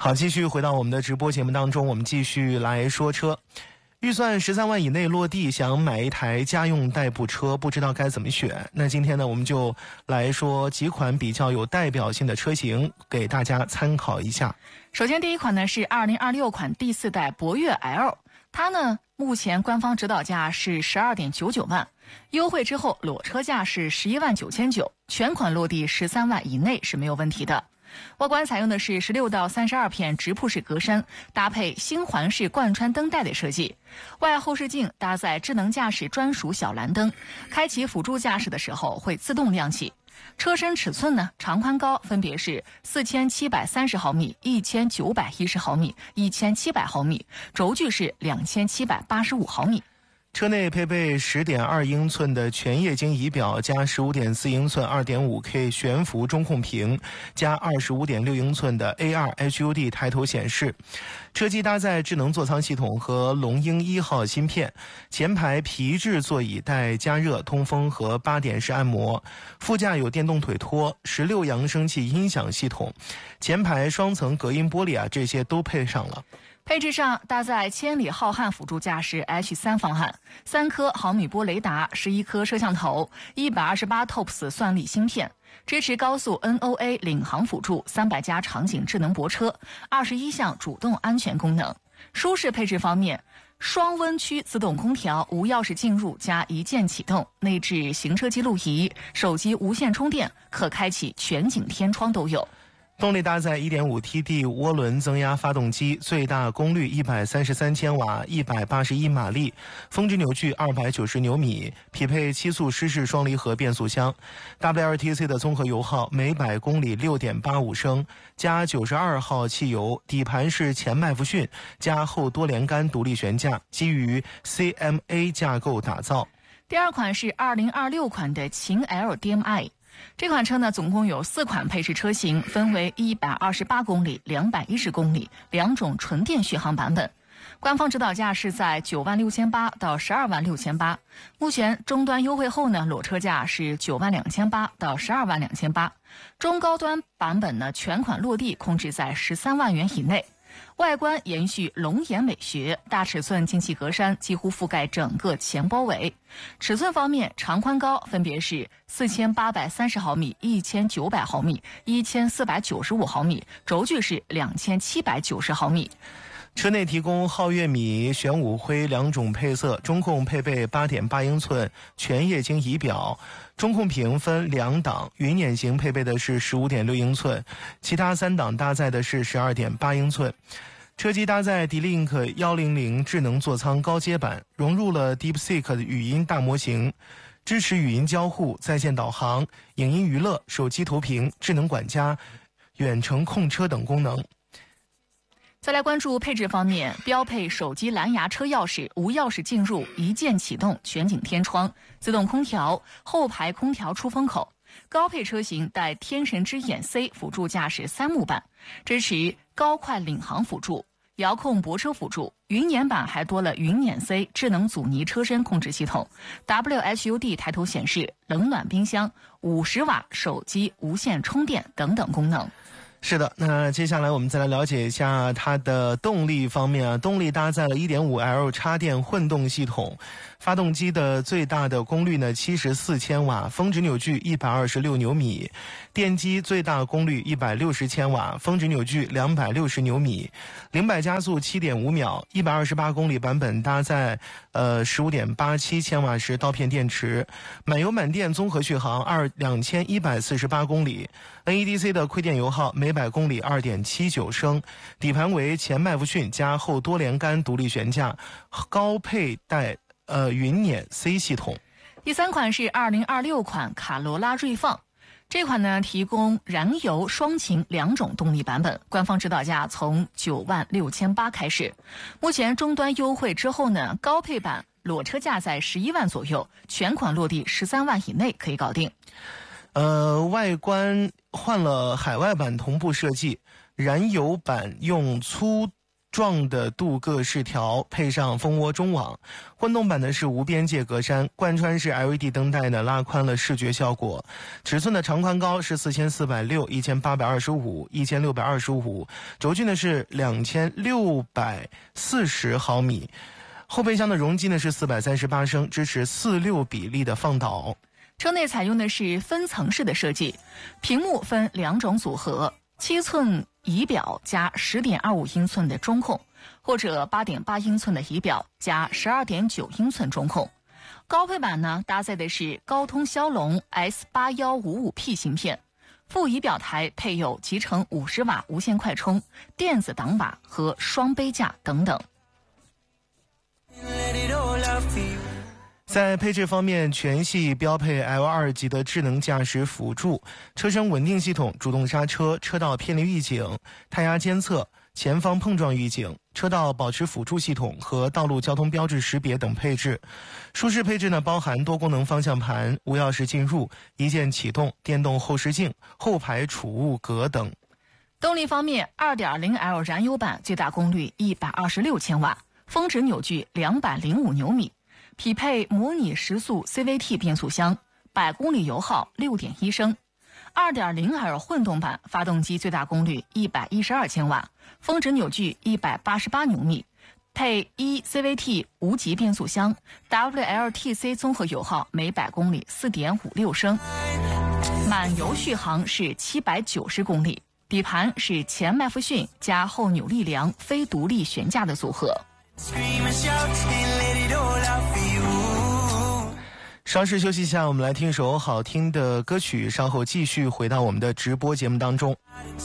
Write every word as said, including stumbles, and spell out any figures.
好，继续回到我们的直播节目当中，我们继续来说车。预算十三万以内落地，想买一台家用代步车，不知道该怎么选。那今天呢，我们就来说几款比较有代表性的车型，给大家参考一下。 首先，第一款呢是二零二六款第四代博越 L， 它呢目前官方指导价是十二点九九万，优惠之后裸车价是十一万九千九，全款落地十三万以内是没有问题的。外观采用的是十六到三十二片直瀑式格栅，搭配星环式贯穿灯带的设计。外后视镜搭载智能驾驶专属小蓝灯，开启辅助驾驶的时候会自动亮起。车身尺寸呢，长宽高分别是四千七百三十毫米、一千九百一十毫米、一千七百毫米，轴距是两千七百八十五毫米。 车内配备 十点二英寸的全液晶仪表加 十五点四英寸 二点五 K 悬浮中控屏加 二十五点六英寸的 A R H U D 抬头显示。车机搭载智能座舱系统和龙鹰一号芯片，前排皮质座椅带加热、通风和八点式按摩，副驾有电动腿托、十六扬声器音响系统，前排双层隔音玻璃啊，这些都配上了。 配置上搭载千里浩瀚辅助驾驶 H 三 方案，三颗毫米波雷达，十一颗摄像头，一百二十八 T O P S 算力芯片，支持高速 N O A 领航辅助，三百加场景智能泊车，二十一项主动安全功能。舒适配置方面，双温区自动空调，无钥匙进入加一键启动，内置行车记录仪，手机无线充电，可开启全景天窗都有。 动力搭载 一点五 T D 涡轮增压发动机，最大功率一百三十三千瓦，一百八十一马力，峰值扭矩二百九十牛米，匹配七速湿式双离合变速箱。W L T C 的综合油耗每百公里 六点八五升，加九十二号汽油，底盘是前麦弗逊加后多连杆独立悬架，基于 C M A 架构打造。 第二款是二零二六款的秦 L D M I。这款车呢，总共有四款配置车型，分为一百二十八公里、两百一十公里两种纯电续航版本。官方指导价是在九万六千八到十二万六千八。目前终端优惠后呢，裸车价是九万两千八到十二万两千八。中高端版本呢，全款落地控制在十三万元以内。外观延续龙颜美学，大尺寸进气格栅几乎覆盖整个前包围。尺寸方面，长宽高分别是四千八百三十毫米、一千九百毫米、一千四百九十五毫米，轴距是两千七百九十毫米。 车内提供皓月米、玄武灰两种配色，中控配备 八点八英寸全液晶仪表，中控屏分两档，云辇型配备的是 十五点六英寸，其他三档搭载的是 十二点八英寸。车机搭载 D-Link 一零零智能座舱高阶版，融入了 DeepSeek 的语音大模型，支持语音交互、在线导航、影音娱乐、手机投屏、智能管家、远程控车等功能。 再来关注配置方面，标配手机蓝牙车钥匙、无钥匙进入、一键启动、全景天窗、自动空调、后排空调出风口。高配车型带天神之眼 C 辅助驾驶三幕版，支持高快领航辅助、遥控泊车辅助。云辇版还多了云辇 C 智能阻尼车身控制系统、W H U D 抬头显示、冷暖冰箱、五十瓦手机无线充电等等功能。 是的，那接下来我们再来了解一下它的动力方面啊。动力搭载了 一点五 L 插电混动系统，发动机的最大的功率呢七十四千瓦，峰值扭矩一百二十六牛米，电机最大功率一百六十千瓦，峰值扭矩两百六十牛米，零百加速 七点五秒，一百二十八公里版本搭载呃 十五点八七千瓦时刀片电池，满油满电综合续航二两千一百四十八公里。N E D C 的亏电油耗每百公里 二点七九升，底盘为前麦弗逊加后多连杆独立悬架，高配带呃云辇 C 系统。 第三款是二零二六款卡罗拉锐放，这款呢提供燃油、双擎两种动力版本，官方指导价从九万六千八开始。目前终端优惠之后呢，高配版裸车价在十一万左右，全款落地十三万以内可以搞定。 呃，外观换了海外版同步设计，燃油版用粗状的镀铬饰条，配上蜂窝中网。混动版呢是无边界格栅，贯穿式 L E D 灯带呢拉宽了视觉效果。尺寸的长宽高是四千四百六、一千八百二十五、一千六百二十五，轴距呢是两千六百四十毫米。后备箱的容积呢是四百三十八升，支持四六比例的放倒。 车内采用的是分层式的设计，屏幕分两种组合，七寸仪表加 十点二五英寸的中控，或者 八点八英寸的仪表加 十二点九英寸中控。高配版呢搭载的是高通骁龙 S 八一五五 P 芯片，副仪表台配有集成五十瓦无线快充、电子挡把和双杯架等等。 在配置方面，全系标配 L 二 级的智能驾驶辅助、车身稳定系统、主动刹车、车道偏离预警、胎压监测、前方碰撞预警、车道保持辅助系统和道路交通标志识别等配置。舒适配置呢包含多功能方向盘、无钥匙进入、一键启动、电动后视镜、后排储物格等。 动力方面 二点零 L 燃油版最大功率一百二十六千瓦，峰值扭矩两百零五牛米，匹配模拟时速 C V T 变速箱，百公里油耗 六点一升。二点零 L 混动版发动机最大功率一百一十二千瓦，峰值扭矩一百八十八牛米，配 E C V T 无级变速箱， W L T C 综合油耗每百公里 四点五六升，满油续航是七百九十公里。底盘是前麦弗逊加后扭力梁非独立悬架的组合。 稍事休息一下，我们来听一首好听的歌曲，稍后继续回到我们的直播节目当中。